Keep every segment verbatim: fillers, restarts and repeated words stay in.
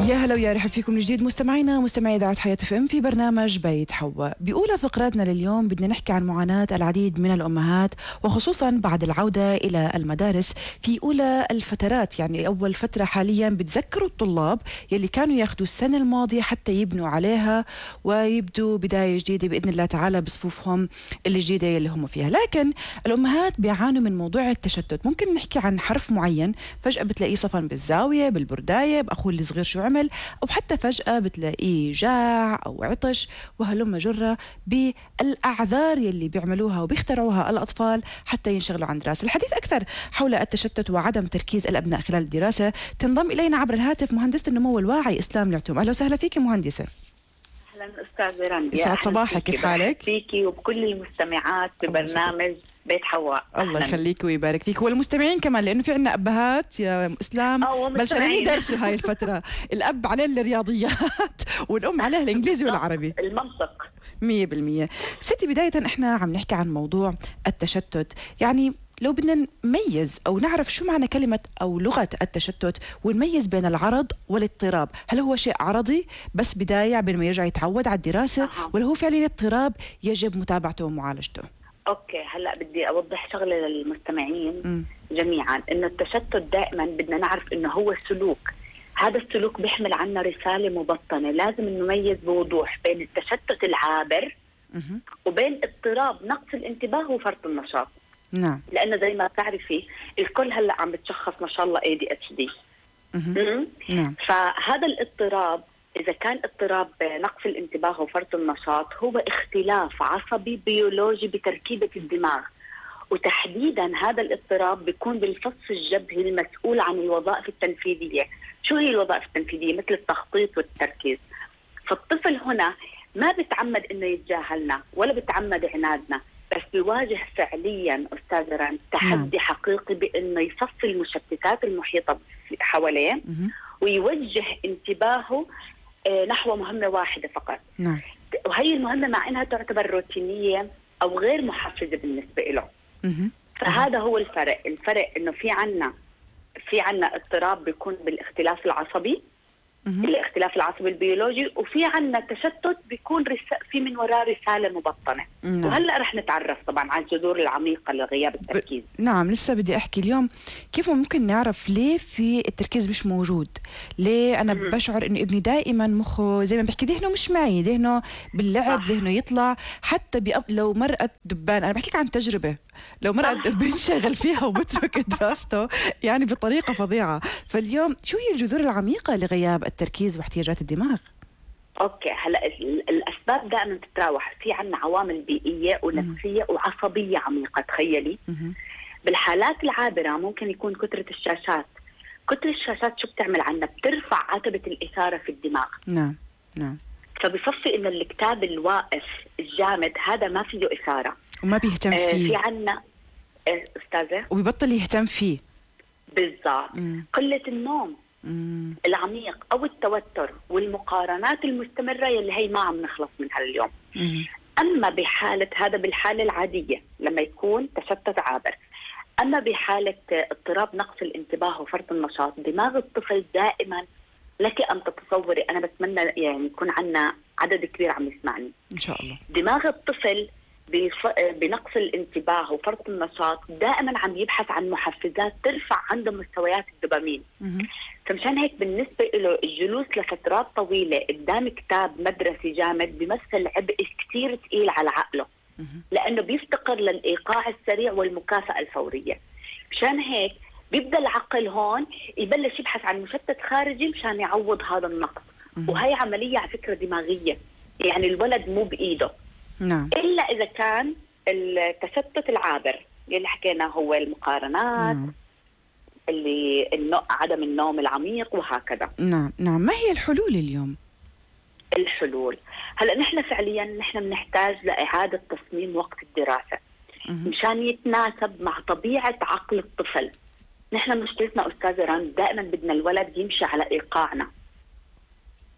يا هلا ويا رحب فيكم من جديد مستمعينا مستمعي إذاعة حياة اف ام في برنامج بيت حواء. بأولى فقراتنا لليوم بدنا نحكي عن معاناة العديد من الأمهات وخصوصا بعد العودة إلى المدارس في أولى الفترات، يعني أول فترة حاليا بتذكروا الطلاب يلي كانوا ياخذوا السنة الماضية حتى يبنوا عليها ويبدوا بداية جديدة بإذن الله تعالى بصفوفهم الجديدة يلي هم فيها. لكن الأمهات بيعانوا من موضوع التشتت، ممكن نحكي عن حرف معين فجأة بتلاقيه صفن بالزاوية بالبرداية بأخوه الصغير شو عمل، أو حتى فجأة بتلاقيه جاع أو عطش وهلم جرة بالأعذار يلي بيعملوها وبيخترعوها الأطفال حتى ينشغلوا عن دراسة. الحديث أكثر حول التشتت وعدم تركيز الأبناء خلال الدراسة تنضم إلينا عبر الهاتف مهندسة النمو الواعي إسلام العتوم. أهلا وسهلا فيك مهندسة. أهلا أستاذ رندي، يسعد صباحك، كيف حالك؟ فيكي وبكل المستمعات ببرنامج بيت حواء. الله يخليك ويبارك فيك والمستمعين كمان، لانه في عندنا ابهات يا اسلام بلشانين يدرسوا هاي الفتره. الاب عليه الرياضيات والام عليه الانجليزي والعربي المنطق مية بالمية. ستي بدايه احنا عم نحكي عن موضوع التشتت، يعني لو بدنا نميز او نعرف شو معنى كلمه او لغه التشتت ونميز بين العرض والاضطراب، هل هو شيء عرضي بس بدايه قبل ما يرجع يتعود على الدراسه أه. ولا هو فعليا اضطراب يجب متابعته ومعالجته؟ اوكي، هلا بدي اوضح شغله للمستمعين م. جميعا، انه التشتت دائما بدنا نعرف انه هو سلوك، هذا السلوك بيحمل عنا رساله مبطنه، لازم نميز بوضوح بين التشتت العابر م. وبين اضطراب نقص الانتباه وفرط النشاط. نعم، لانه زي ما بتعرفي الكل هلا عم بتشخص ما شاء الله اي دي اتش دي. نعم، فهذا الاضطراب إذا كان اضطراب نقص الانتباه وفرط النشاط هو اختلاف عصبي بيولوجي بتركيبة الدماغ، وتحديدا هذا الاضطراب بيكون بالفص الجبهي المسؤول عن الوظائف التنفيذية. شو هي الوظائف التنفيذية؟ مثل التخطيط والتركيز. فالطفل هنا ما بتعمد انه يتجاهلنا ولا بتعمد عنادنا، بس بيواجه فعليا استاذ ران تحدي حقيقي بانه يصفي المشتتات المحيطة حواليه ويوجه انتباهه نحو مهمة واحدة فقط. نعم. وهي المهمة مع أنها تعتبر روتينية أو غير محفزة بالنسبة له. مه. فهذا هو الفرق. الفرق أنه في عنا في عنا اضطراب بيكون بالاختلاف العصبي، مه. الاختلاف العصبي البيولوجي، وفي عنا تشتت بيكون رس... في من وراء رسالة مبطنة. نعم. وهلأ رح نتعرف طبعا على الجذور العميقة لغياب التركيز. ب... نعم، لسه بدي أحكي اليوم كيف ممكن نعرف ليه في التركيز مش موجود، ليه أنا مم. بشعر إنه ابني دائما مخه زي ما بحكي ذهنه مش معي، ذهنه باللعب، ذهنه يطلع حتى بأب... لو مرقت دبان، أنا بحكيك عن تجربة، لو مرقت بنشغل فيها وبترك دراسته يعني بطريقة فظيعة. فاليوم شو هي الجذور العميقة لغياب التركيز واحتياجات الدماغ؟ اوكي، هلا الاسباب دائما تتراوح، في عنا عوامل بيئيه ونفسيه م- وعصبيه عميقه. تخيلي م- بالحالات العابره ممكن يكون كثره الشاشات. كثره الشاشات شو بتعمل عنا؟ بترفع عتبه الاثاره في الدماغ. نعم نعم. فبصفي انه الكتاب الواقف الجامد هذا ما فيه اثاره وما بيهتم فيه. آه في عنا آه استاذه وبيبطل يهتم فيه. بالضبط. قله النوم مم. العميق او التوتر والمقارنات المستمره يلي هي ما عم نخلص منها اليوم. مم. اما بحاله هذا بالحاله العاديه لما يكون تشتت عابر. اما بحاله اضطراب نقص الانتباه وفرط النشاط، دماغ الطفل دائما، لك ان تتصوري، انا بتمنى يعني يكون عندنا عدد كبير عم يسمعني ان شاء الله. دماغ الطفل بنقص الانتباه وفرط النشاط دائما عم يبحث عن محفزات ترفع عنده مستويات الدوبامين. مم. فمشان هيك بالنسبة له الجلوس لفترات طويلة قدام كتاب مدرسي جامد بيمثل عبء كثير ثقيل على عقله، لأنه بيفتقر للإيقاع السريع والمكافأة الفورية. مشان هيك بيبدأ العقل هون يبلش يبحث عن مشتت خارجي مشان يعوض هذا النقص. وهي عملية على فكرة دماغية، يعني الولد مو بإيده. نعم. إلا إذا كان التشتت العابر اللي حكينا هو المقارنات، مم. اللي النوع عدم النوم العميق وهكذا. نعم نعم. ما هي الحلول اليوم؟ الحلول هلا نحن فعليا نحن بنحتاج لاعاده تصميم وقت الدراسه مشان يتناسب مع طبيعه عقل الطفل. نحن مشكلتنا استاذ ران دائما بدنا الولد يمشي على ايقاعنا.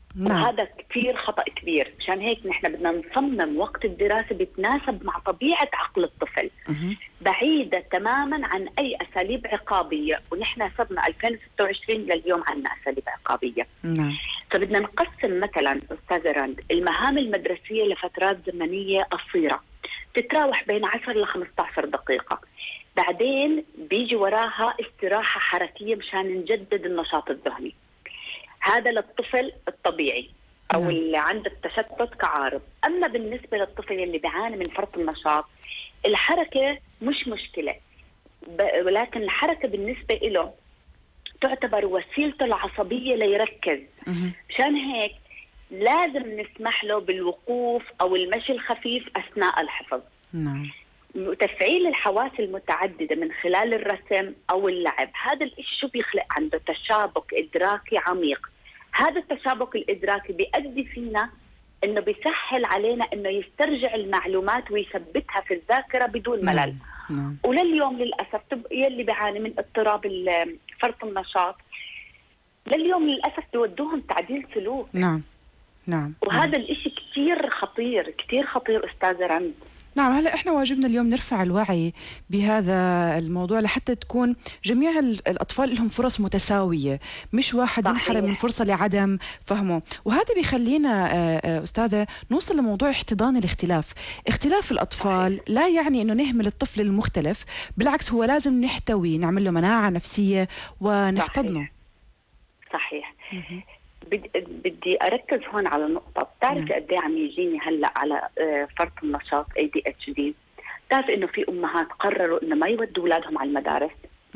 نعم. وهذا كثير خطأ كبير. مشان هيك نحن بدنا نصمم وقت الدراسة بيتناسب مع طبيعة عقل الطفل، مه. بعيدة تماما عن أي أساليب عقابية. ونحن صرنا ألفين وستة وعشرين لليوم عنا أساليب عقابية. نعم. فبدنا نقسم مثلا أستاذة رند المهام المدرسية لفترات زمنية قصيرة تتراوح بين عشر إلى خمسة عشر دقيقة، بعدين بيجي وراها استراحة حركية مشان نجدد النشاط الذهني. هذا للطفل الطبيعي أو نعم. اللي عنده التشتت كعارض. أما بالنسبة للطفل اللي بيعاني من فرط النشاط، الحركة مش مشكلة، ولكن الحركة بالنسبة له تعتبر وسيلته العصبية ليركز. مه. مشان هيك لازم نسمح له بالوقوف أو المشي الخفيف أثناء الحفظ. نعم. تفعيل الحواس المتعددة من خلال الرسم أو اللعب، هذا الإشي شو بيخلق عنده؟ تشابك إدراكي عميق. هذا التشابك الإدراكي بيؤدي فينا إنه بيسهل علينا إنه يسترجع المعلومات ويثبتها في الذاكرة بدون ملل. نعم. ولليوم للأسف يلي بيعاني من اضطراب فرط النشاط لليوم للأسف بيودوهم تعديل سلوك. نعم. نعم. وهذا نعم. الإشي كتير خطير كتير خطير أستاذة رند. نعم. هلا احنا واجبنا اليوم نرفع الوعي بهذا الموضوع لحتى تكون جميع الاطفال لهم فرص متساويه، مش واحد صحيح. ينحرم من فرصه لعدم فهمه. وهذا بيخلينا استاذه نوصل لموضوع احتضان الاختلاف. اختلاف الاطفال صحيح. لا يعني انه نهمل الطفل المختلف، بالعكس هو لازم نحتوي، نعمل له مناعه نفسيه ونحتضنه. صحيح, صحيح. بدي أركز هون على نقطة. بتعرفي قد ايه عم يجيني هلا على فرط النشاط إيه دي إتش دي؟ بتعرفي إنه في أمهات قرروا إنه ما يودوا أولادهم على المدارس.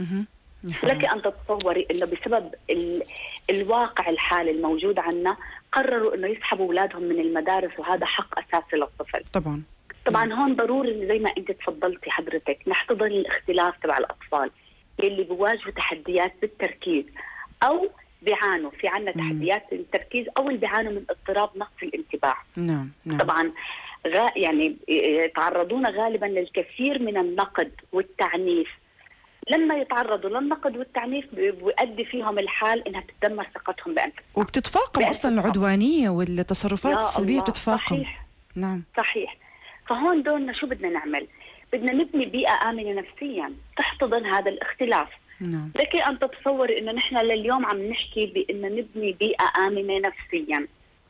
لك أن تتصوري إنه بسبب ال... الواقع الحالي الموجود عنا قرروا إنه يسحبوا أولادهم من المدارس، وهذا حق أساسي للطفل. طبعا طبعا هون ضروري زي ما أنت تفضلتي حضرتك نحتضن الاختلاف تبع الأطفال يلي بيواجهوا تحديات بالتركيز أو بيعانوا في عنا تحديات التركيز او اللي بيعانوا من اضطراب نقص الانتباه. نعم. نعم. طبعا غا يعني يتعرضون غالبا للكثير من النقد والتعنيف. لما يتعرضوا للنقد والتعنيف بيؤدي فيهم الحال انها تتدمر ثقتهم بانفسهم، وبتتفاقم اصلا العدوانيه والتصرفات السلبيه بتتفاقم. صحيح. نعم. صحيح. فهون دورنا شو بدنا نعمل؟ بدنا نبني بيئه امنه نفسيا تحتضن هذا الاختلاف. نعم. لكن أن تتصوري إنه نحن لليوم عم نحكي بإنه نبني بيئة آمنة نفسيا.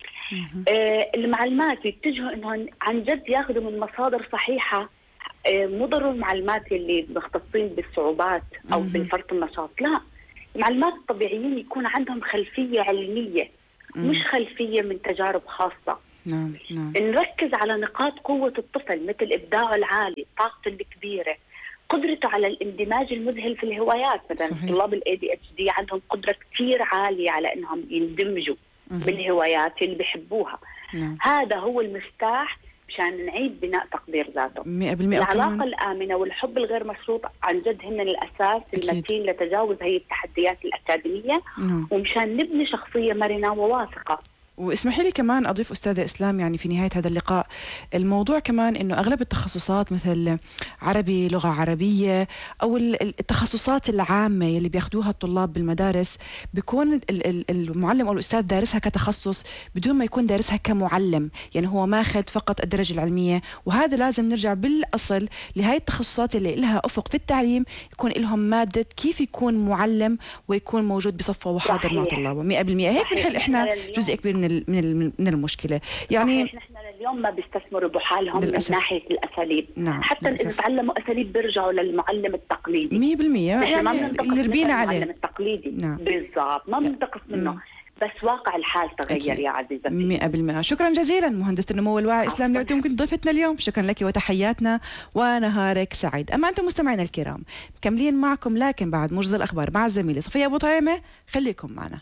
آه المعلومات يتجهوا إنهم عن جد ياخذوا من مصادر صحيحة، آه مو ضروري المعلومات اللي مختصين بالصعوبات أو مم. بالفرط النشاط، لا، المعلومات الطبيعيين يكون عندهم خلفية علمية مم. مش خلفية من تجارب خاصة. نعم. نعم. نركز على نقاط قوة الطفل مثل إبداعه العالي، طاقته الكبيرة، قدرته على الاندماج المذهل في الهوايات. مثلا طلاب الاي دي اتش دي عندهم قدره كثير عاليه على انهم يندمجوا مه. بالهوايات اللي بيحبوها. نعم. هذا هو المفتاح مشان نعيد بناء تقدير ذاته. مئة بالمئة. العلاقه وكمان الامنه والحب الغير مشروط عن جد هن الاساس المتين لتجاوز هي التحديات الاكاديميه. نعم. ومشان نبني شخصيه مرنه وواثقه. واسمحي لي كمان أضيف أستاذة إسلام يعني في نهاية هذا اللقاء، الموضوع كمان إنه أغلب التخصصات مثل عربي، لغة عربية، أو التخصصات العامة اللي بياخدوها الطلاب بالمدارس بيكون المعلم أو الأستاذ دارسها كتخصص بدون ما يكون دارسها كمعلم، يعني هو ماخذ فقط الدرجة العلمية. وهذا لازم نرجع بالأصل لهاي التخصصات اللي لها أفق في التعليم، يكون لهم مادة كيف يكون معلم ويكون موجود بصفه وحاضر مع طلابه. مئة بالمئة. هيك بنحل إحنا جزء كبير من من من المشكله. يعني نحن اليوم ما بيستثمروا بحالهم للأسف. من ناحيه الاساليب. نعم. حتى اذا تعلموا اساليب بيرجعوا للمعلم التقليدي. مئة بالمئة. يعني ما اللي ربينا عليه المعلم التقليدي. نعم. بالضبط، ما بننتقص منه. مم. بس واقع الحال تغير. أكيد. يا عزيزتي. مئة بالمئة. شكرا جزيلا مهندسة النمو والوعي إسلام نعتي، ممكن ضيفتنا اليوم. شكرا لك وتحياتنا ونهارك سعيد. أما أنتم مستمعينا الكرام مكملين معكم، لكن بعد موجز الأخبار مع الزميلة صفية أبو طعيمة. خليكم معنا.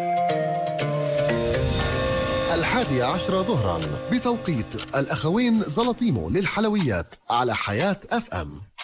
الحادية عشرة ظهرا بتوقيت الأخوين زلطيمو للحلويات على حياة أف أم.